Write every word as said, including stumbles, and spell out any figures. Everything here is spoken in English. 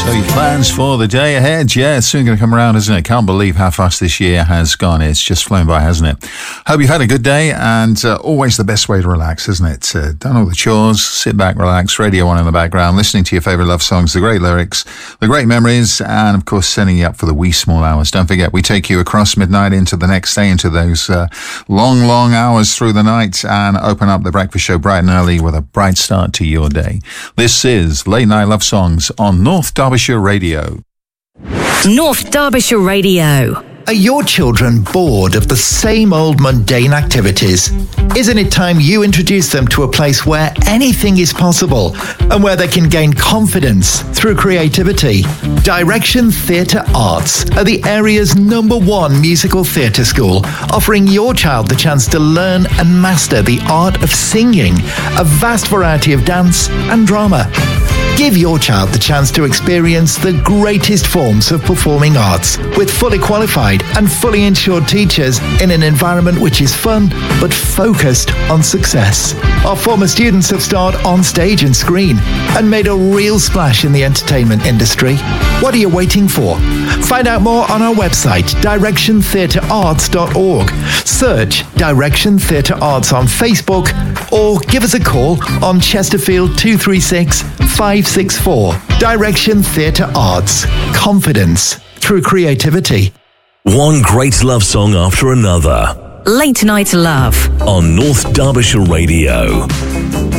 So your plans for the day ahead? Yeah, it's soon going to come around, isn't it? Can't believe how fast this year has gone. It's just flown by, hasn't it? Hope you've had a good day, and uh, always the best way to relax, isn't it? Uh, done all the chores, sit back, relax, Radio One in the background, listening to your favourite love songs, the great lyrics, the great memories, and of course setting you up for the wee small hours. Don't forget, we take you across midnight into the next day, into those uh, long, long hours through the night, and open up the breakfast show bright and early with a bright start to your day. This is Late Night Love Songs on North Derbyshire Radio. North Derbyshire Radio. Are your children bored of the same old mundane activities? Isn't it time you introduce them to a place where anything is possible and where they can gain confidence through creativity? Direction Theatre Arts are the area's number one musical theatre school, offering your child the chance to learn and master the art of singing, a vast variety of dance and drama. Give your child the chance to experience the greatest forms of performing arts with fully qualified and fully insured teachers in an environment which is fun but focused on success. Our former students have starred on stage and screen and made a real splash in the entertainment industry. What are you waiting for? Find out more on our website, direction theatre arts dot org. Search Direction Theatre Arts on Facebook or give us a call on Chesterfield two three six, five six four. Direction Theatre Arts. Confidence through creativity. One great love song after another. Late Night Love on North Derbyshire Radio.